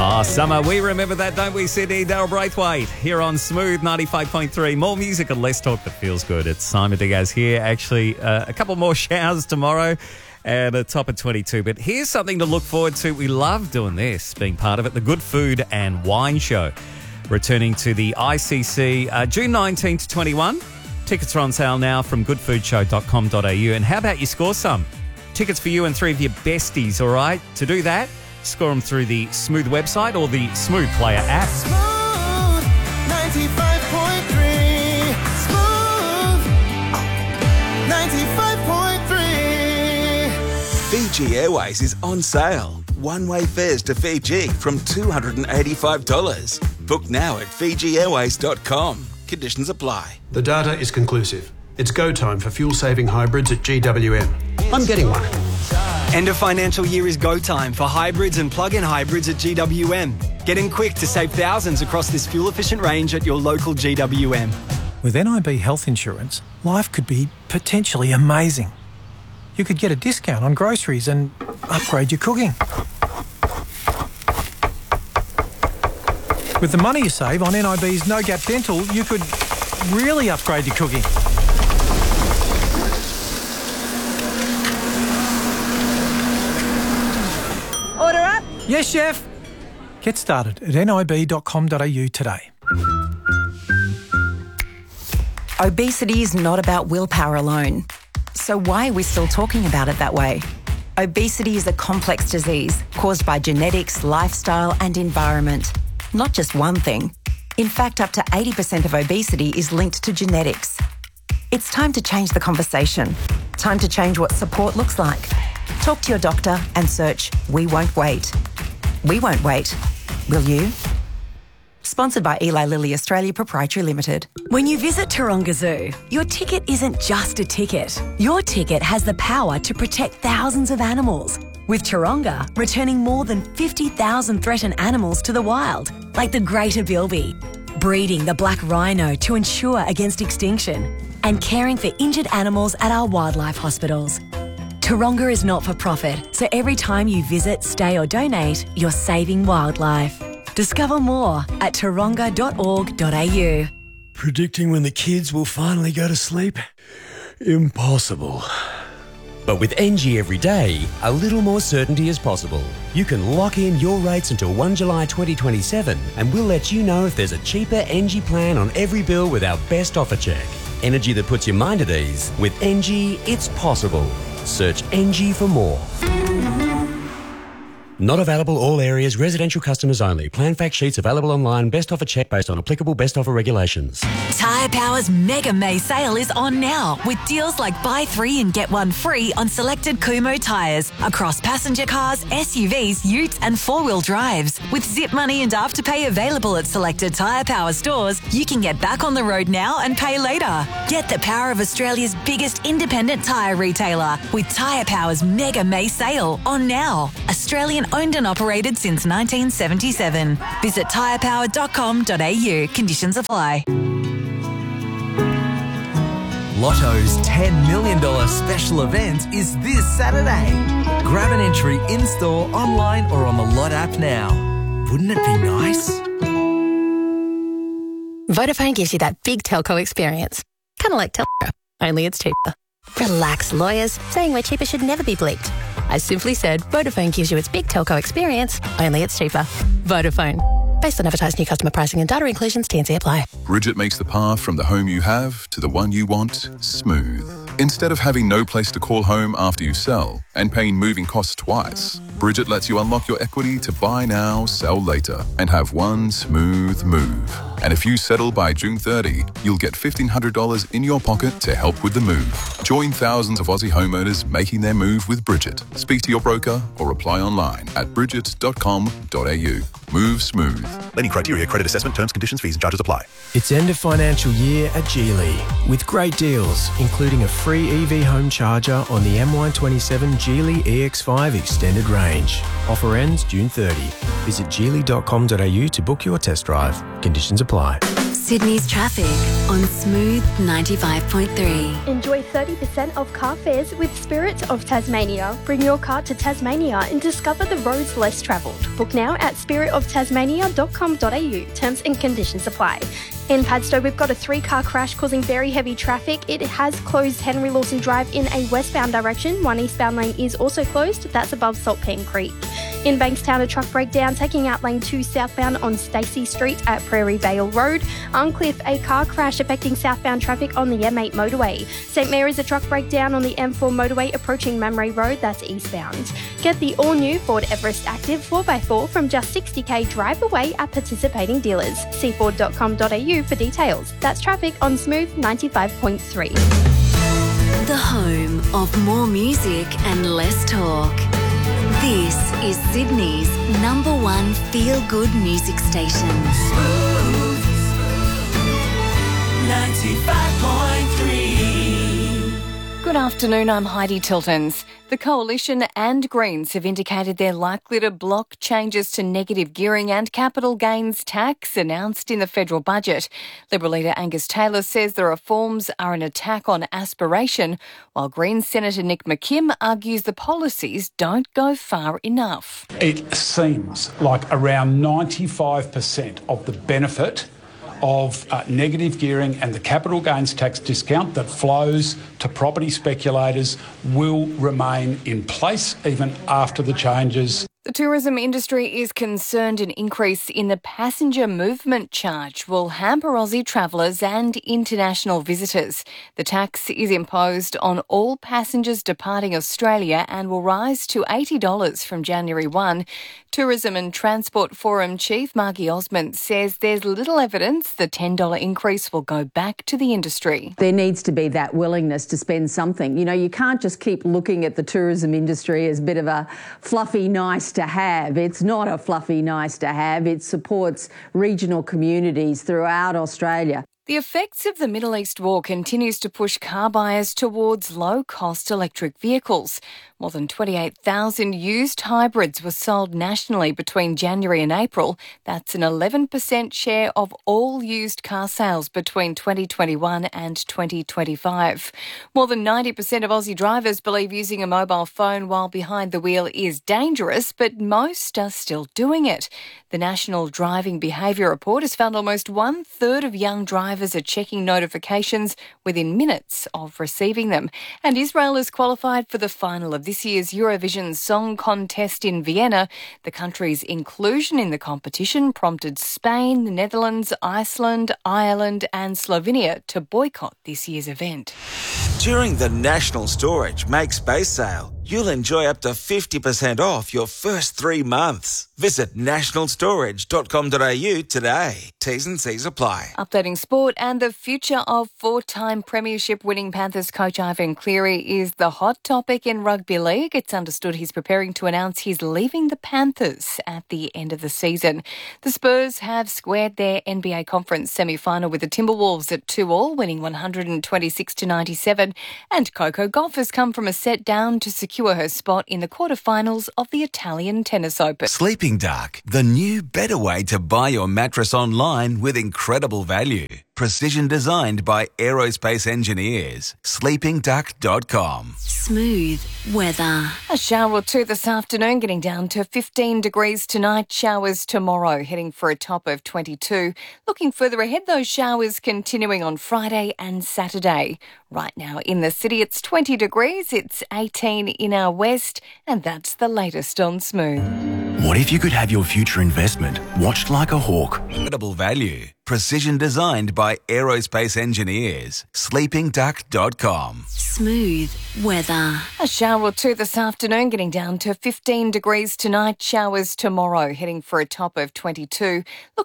Oh, summer, we remember that, don't we, Sydney? Daryl Braithwaite here on Smooth 95.3. More music and less talk that feels good. It's Simon Diaz here. Actually, a couple more showers tomorrow and a top of 22. But here's something to look forward to. We love doing this, being part of it. The Good Food and Wine Show, returning to the ICC June 19 to 21. Tickets are on sale now from goodfoodshow.com.au. And how about you score some? Tickets for you and three of your besties, all right? To do that, score them through the Smooth website or the Smooth Player app. Smooth 95.3. Smooth 95.3. Fiji Airways is on sale. One-way fares to Fiji from $285. Book now at fijiairways.com. Conditions apply. The data is conclusive. It's go time for fuel-saving hybrids at GWM. I'm getting one. End of financial year is go time for hybrids and plug-in hybrids at GWM. Get in quick to save thousands across this fuel-efficient range at your local GWM. With NIB health insurance, life could be potentially amazing. You could get a discount on groceries and upgrade your cooking. With the money you save on NIB's No Gap Dental, you could really upgrade your cooking. Order up. Yes, chef. Get started at nib.com.au today. Obesity is not about willpower alone. So why are we still talking about it that way? Obesity is a complex disease caused by genetics, lifestyle and environment. Not just one thing. In fact, up to 80% of obesity is linked to genetics. It's time to change the conversation. Time to change what support looks like. Talk to your doctor and search We Won't Wait. We won't wait. Will you? Sponsored by Eli Lilly Australia Proprietary Limited. When you visit Taronga Zoo, your ticket isn't just a ticket. Your ticket has the power to protect thousands of animals. With Taronga returning more than 50,000 threatened animals to the wild, like the greater bilby, breeding the black rhino to ensure against extinction, and caring for injured animals at our wildlife hospitals. Taronga is not for profit, so every time you visit, stay or donate, you're saving wildlife. Discover more at taronga.org.au. Predicting when the kids will finally go to sleep? Impossible. But with NG every day, a little more certainty is possible. You can lock in your rates until 1 July 2027 and we'll let you know if there's a cheaper NG plan on every bill with our best offer check. Energy that puts your mind at ease. With NG, it's possible. Search NG for more. Not available all areas, residential customers only. Plan fact sheets available online. Best offer check based on applicable best offer regulations. Tyre Power's Mega May sale is on now with deals like buy 3 and get 1 free on selected Kumho tyres across passenger cars, SUVs, utes and 4-wheel drives. With zip money and afterpay available at selected Tyre Power stores, you can get back on the road now and pay later. Get the power of Australia's biggest independent tyre retailer with Tyre Power's Mega May sale on now. Australian owned and operated since 1977. Visit tyrepower.com.au. Conditions apply. Lotto's $10 million special event is this Saturday. Grab an entry in-store, online or on the Lot app now. Wouldn't it be nice? Vodafone gives you that big telco experience. Kind of like Telstra, only it's cheaper. Relax, lawyers. Saying we're cheaper should never be bleeped. I simply said Vodafone gives you its big telco experience, only it's cheaper. Vodafone. Based on advertised new customer pricing and data inclusions, T&C apply. Bridget makes the path from the home you have to the one you want smooth. Instead of having no place to call home after you sell and paying moving costs twice, Bridget lets you unlock your equity to buy now, sell later, and have one smooth move. And if you settle by June 30, you'll get $1,500 in your pocket to help with the move. Join thousands of Aussie homeowners making their move with Bridget. Speak to your broker or apply online at bridget.com.au. Move smooth. Lending criteria, credit assessment, terms, conditions, fees and charges apply. It's end of financial year at Geely with great deals, including a free EV home charger on the MY27 Geely EX5 extended range. Offer ends June 30. Visit geely.com.au to book your test drive. Conditions apply. Sydney's traffic on Smooth 95.3. Enjoy 30% off car fares with Spirit of Tasmania. Bring your car to Tasmania and discover the roads less travelled. Book now at spiritoftasmania.com.au. Terms and conditions apply. In Padstow, we've got a 3-car crash causing very heavy traffic. It has closed Henry Lawson Drive in a westbound direction. One eastbound lane is also closed. That's above Saltpen Creek. In Bankstown, a truck breakdown taking out lane 2 southbound on Stacey Street at Prairie Vale Road. Uncliffe, a car crash affecting southbound traffic on the M8 motorway. St Mary's, a truck breakdown on the M4 motorway approaching Mamre Road. That's eastbound. Get the all-new Ford Everest Active 4x4 from just $60,000 drive away at participating dealers. See Ford.com.au for details. That's traffic on Smooth 95.3. The home of more music and less talk. This is Sydney's #1 feel-good music station. Smooth 95.3. Good afternoon, I'm Heidi Tiltons. The Coalition and Greens have indicated they're likely to block changes to negative gearing and capital gains tax announced in the federal budget. Liberal leader Angus Taylor says the reforms are an attack on aspiration, while Greens Senator Nick McKim argues the policies don't go far enough. It seems like around 95% of the benefit of negative gearing and the capital gains tax discount that flows to property speculators will remain in place even after the changes. The tourism industry is concerned an increase in the passenger movement charge will hamper Aussie travellers and international visitors. The tax is imposed on all passengers departing Australia and will rise to $80 from January 1. Tourism and Transport Forum Chief Margie Osmond says there's little evidence the $10 increase will go back to the industry. There needs to be that willingness to spend something. You know, you can't just keep looking at the tourism industry as a bit of a fluffy nice to have. It's not a fluffy nice to have. It supports regional communities throughout Australia. The effects of the Middle East war continues to push car buyers towards low-cost electric vehicles. More than 28,000 used hybrids were sold nationally between January and April. That's an 11% share of all used car sales between 2021 and 2025. More than 90% of Aussie drivers believe using a mobile phone while behind the wheel is dangerous, but most are still doing it. The National Driving Behaviour Report has found almost 1/3 of young drivers are checking notifications within minutes of receiving them. And Israel is qualified for the final of this year's Eurovision Song Contest in Vienna. The country's inclusion in the competition prompted Spain, the Netherlands, Iceland, Ireland and Slovenia to boycott this year's event. During the National Storage Make Space sale, you'll enjoy up to 50% off your first 3 months. Visit nationalstorage.com.au today. T's and C's apply. Updating sport, and the future of 4-time premiership winning Panthers coach Ivan Cleary is the hot topic in rugby league. It's understood he's preparing to announce he's leaving the Panthers at the end of the season. The Spurs have squared their NBA conference semi-final with the Timberwolves at 2-2, winning 126-97. And Coco Gauff has come from a set down to secure her spot in the quarterfinals of the Italian Tennis Open. Sleeping Dark, the new better way to buy your mattress online with incredible value. Precision designed by aerospace engineers. sleepingduck.com. Smooth weather. A shower or two this afternoon, getting down to 15 degrees tonight. Showers tomorrow, heading for a top of 22. Looking further ahead, those showers continuing on Friday and Saturday. Right now in the city, it's 20 degrees. It's 18 in our west, and that's the latest on Smooth. What if you could have your future investment watched like a hawk? Incredible value. Precision designed by aerospace engineers. sleepingduck.com. Smooth weather. A shower or two this afternoon, getting down to 15 degrees tonight. Showers tomorrow, heading for a top of 22.